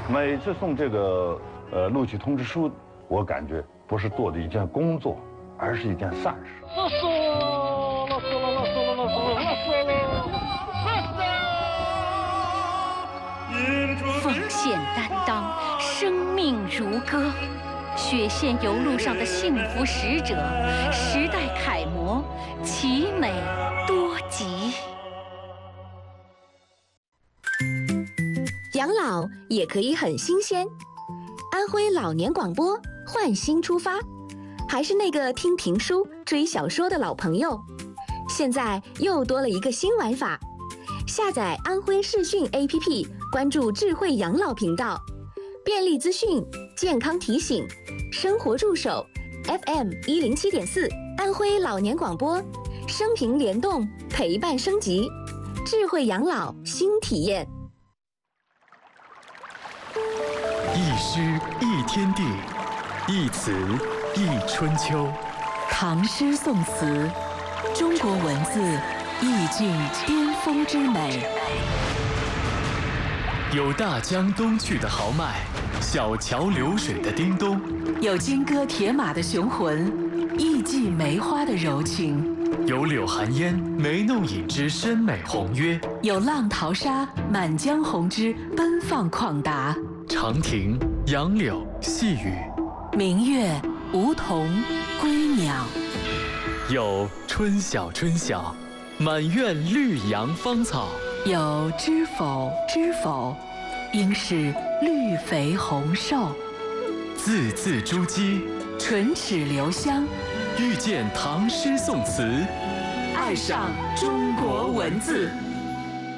每次送这个录取通知书，我感觉不是做的一件工作，而是一件善事。 奉献担当，生命如歌，雪线邮路上的幸福使者，时代楷模，奇美多吉。 养老也可以很新鲜。安徽老年广播换新出发，还是那个听评书、追小说的老朋友，现在又多了一个新玩法。下载安徽视讯 APP， 关注智慧养老频道，便利资讯、健康提醒、生活助手 FM107.4， 安徽老年广播，生平联动，陪伴升级，智慧养老新体验。 一诗一天地，一词一春秋。 唐诗宋词，中国文字意境巅峰之美。 有大江东去的豪迈，小桥流水的叮咚； 有金戈铁马的雄浑，艺伎梅花的柔情； 有柳寒烟眉弄影之深美宏约； 有浪淘沙满江红之奔放旷达。 长亭、杨柳、细雨， 明月、梧桐、归鸟。 有春晓春晓，满院绿杨芳草； 有知否知否，应是绿肥红瘦。 字字珠玑， 唇齿留香， 遇见唐诗宋词， 爱上中国文字。